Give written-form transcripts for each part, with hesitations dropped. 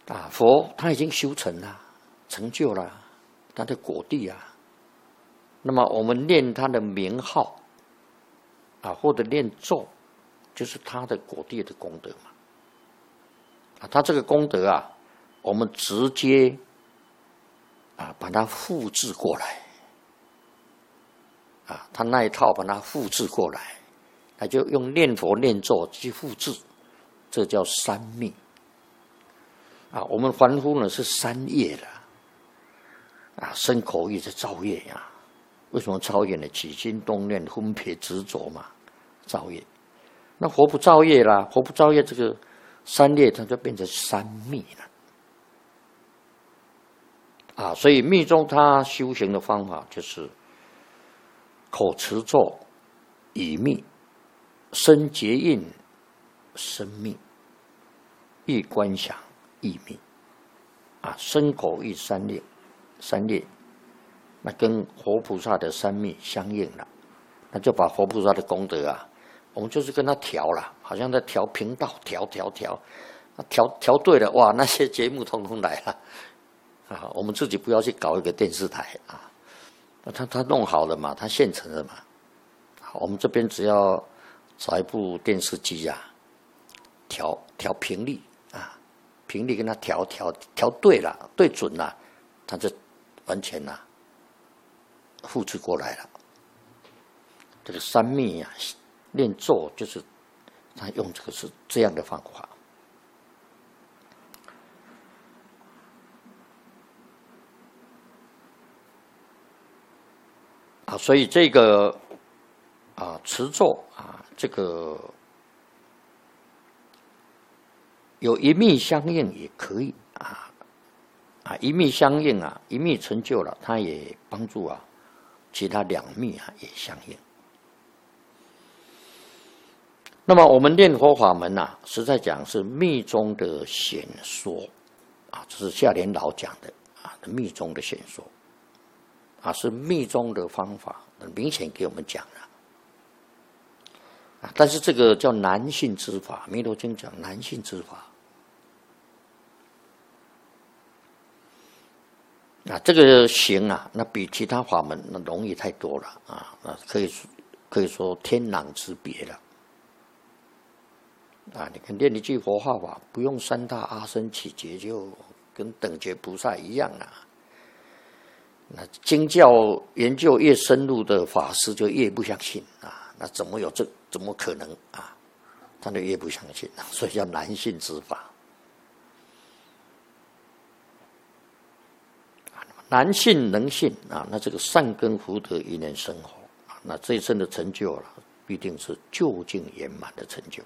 佛他已经修成了，成就了他的果地啊。那么我们念他的名号或者念咒，就是他的果地的功德嘛。他这个功德我们直接把它复制过来他那一套把它复制过来，那就用念佛念咒去复制，这叫三密我们凡夫呢是三业的身口意是造业为什么造业呢？起心动念分别执着嘛，造业。那佛不造业啦，佛不造业，这个三业它就变成三密了所以密宗它修行的方法就是口持咒以密，身结印身密，意观想意密身口意三业，那跟佛菩萨的三密相应了，那就把佛菩萨的功德我们就是跟他调了，好像在调频道，调对了，哇，那些节目通通来了我们自己不要去搞一个电视台他弄好了嘛，他现成的嘛，我们这边只要找一部电视机调频率频率跟他调对了，对准了，他就完全复制过来了。这个三密念咒就是他用这个是这样的方法所以这个持咒这个有一密相应也可以一密相应一密成就了，它也帮助其他两密也相应。那么我们念佛法门实在讲是密宗的显说这是下联老讲的密宗的显说是密宗的方法，明显给我们讲了但是这个叫难信之法，弥陀经讲难信之法这个行那比其他法门那容易太多了那可以说天壤之别了你看念一句佛号法，不用三大阿僧祇劫，就跟等觉菩萨一样那经教研究越深入的法师就越不相信那怎么可能他就越不相信所以叫难信之法。难信能信那这个善根福德一念生活那这一生的成就必定是究竟圆满的成就。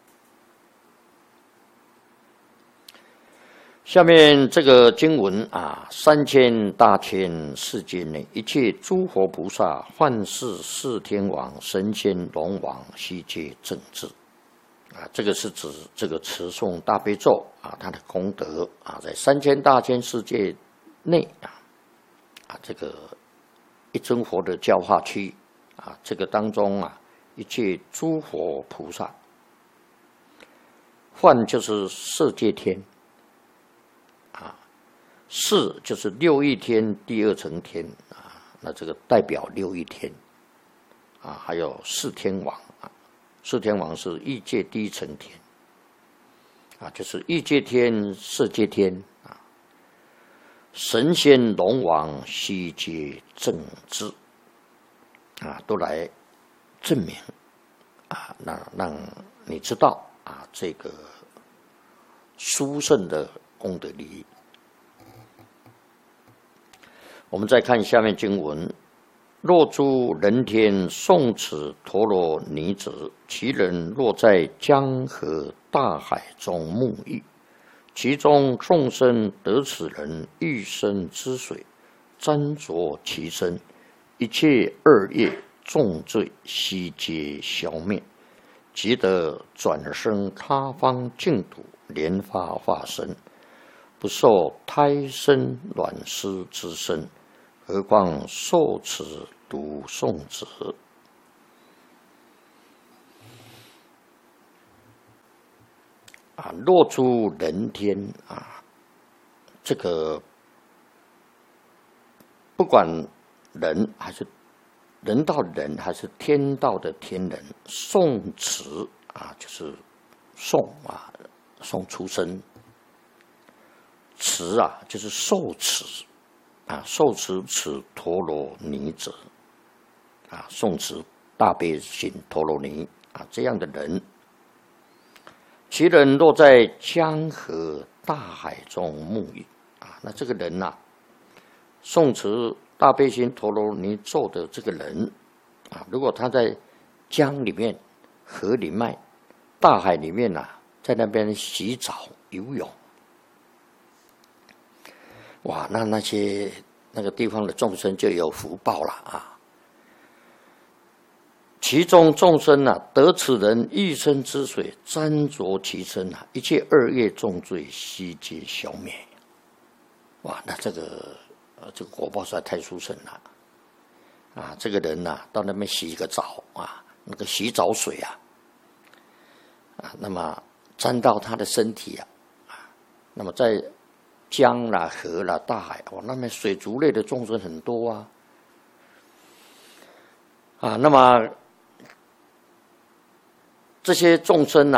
下面这个经文3000大千世界内一切诸佛菩萨、幻世四天王、神仙龙王悉皆正知这个是指这个持诵大悲咒它的功德在3000大千世界内这个一尊佛的教化区这个当中一切诸佛菩萨，幻就是色界天四就是六欲天第二层天那这个代表六欲天还有四天王四天王是欲界第一层天就是欲界天、色界天神仙龙王悉皆正知都来证明那让你知道这个殊胜的功德利益。我们再看下面经文：若诸人天诵此陀罗尼者，其人若在江河大海中沐浴，其中众生得此人一身之水，沾着其身，一切恶业重罪悉皆消灭，即得转生他方净土，莲花化身，不受胎生卵湿之身，何况受持读诵者。若诸人天这个不管人还是人道的人，还是天道的天人，宋慈啊，就是宋啊，宋出生，慈啊，就是受持啊，受持此陀罗尼者啊，宋慈大悲心陀罗尼啊，这样的人，其人若在江河大海中沐浴啊，那这个人呐，诵持大悲心陀罗尼咒的这个人啊，如果他在江里面、河里面、大海里面在那边洗澡、游泳，哇，那个地方的众生就有福报了啊！其中众生得此人一生之水沾着其身一切恶业重罪悉皆消灭。哇，那这个果报实在太殊胜了啊！这个人到那边洗一个澡啊，那个洗澡水那么沾到他的身体那么在江啦、河啦、大海，那边水族类的众生很多那么这些众生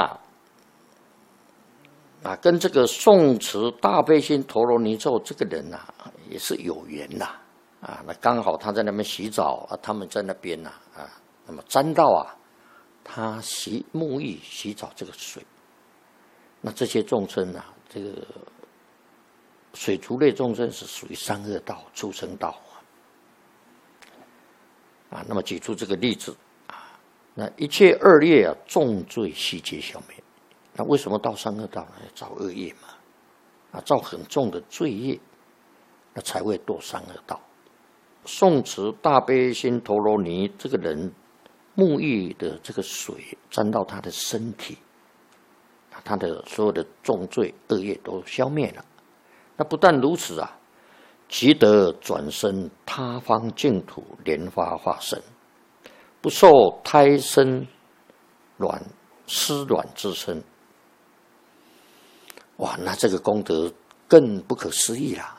跟这个诵持大悲心陀罗尼咒这个人也是有缘那刚好他在那边洗澡他们在那边那么沾到他沐浴洗澡这个水，那这些众生这个水族类众生是属于三恶道、畜生道那么举出这个例子那一切恶业重罪悉皆消灭。那为什么到三恶道呢？造恶业嘛造很重的罪业，那才会堕三恶道。诵持大悲心陀罗尼这个人沐浴的这个水沾到他的身体，他的所有的重罪恶业都消灭了。那不但如此即得转生他方净土莲花化身，不受胎生湿卵之身。哇，那这个功德更不可思议啦！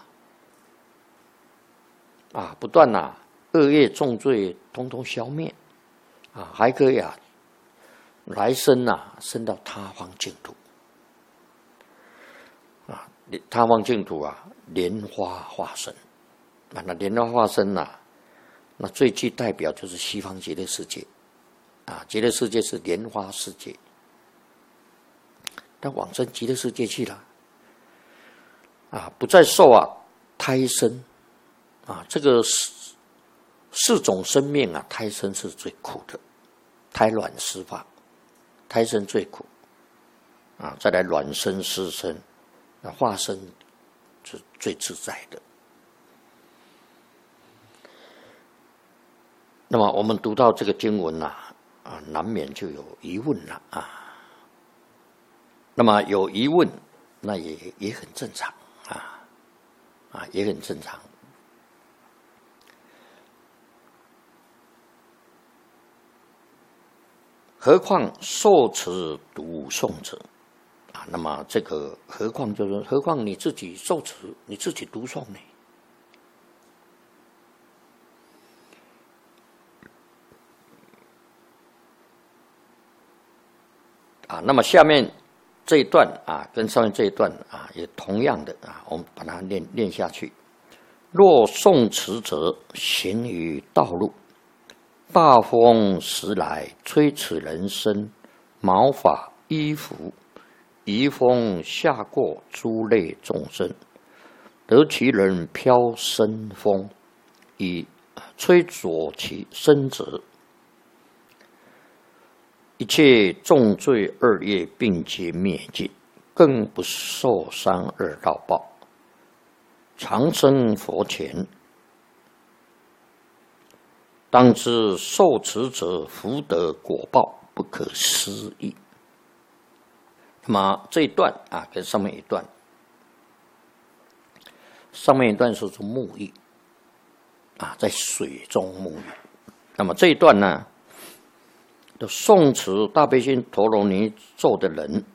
不但恶业重罪通通消灭还可以来生生到他方净土他方净土莲花化身那莲花化身那最具代表就是西方极乐世界极乐世界是莲花世界，他往生极乐世界去了不再受胎生这个四种生命胎生是最苦的，胎卵湿发，胎生最苦再来卵生湿生，化身是最自在的。那么我们读到这个经文难免就有疑问了那么有疑问，那也很正常也很正常。何况受持读诵者那么这个何况就是何况你自己受持，你自己读诵呢那么下面这一段跟上面这一段也同样的我们把它念下去。若诵持者行于道路，大风时来吹此人身，毛发衣服，移风下过诸类众生，得其人飘身风，以吹着其身者，一切重罪恶业并皆灭尽，更不受三恶道报，长生佛前。当知受持者福德果报不可思议。那么这一段跟上面一段，上面一段说是沐浴在水中沐浴。那么这一段呢，诵持大悲心陀罗尼咒的人